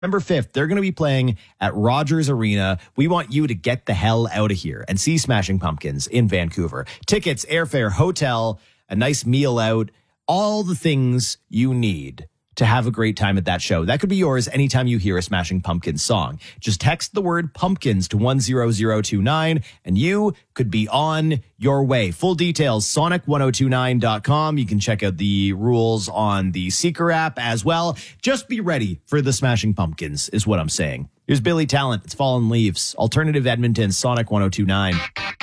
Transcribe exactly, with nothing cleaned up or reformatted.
November fifth, they're going to be playing at Rogers Arena. We want you to get the hell out of here and see Smashing Pumpkins in Vancouver. Tickets, airfare, hotel, a nice meal out, all the things you need to have a great time at that show. That could be yours anytime you hear a Smashing Pumpkins song. Just text the word pumpkins to one zero zero two nine and you could be on your way. Full details, sonic one oh two nine dot com. You can check out the rules on the Seeker app as well. Just be ready for the Smashing Pumpkins is what I'm saying. Here's Billy Talent. It's Fallen Leaves. Alternative Edmonton, Sonic one oh two nine.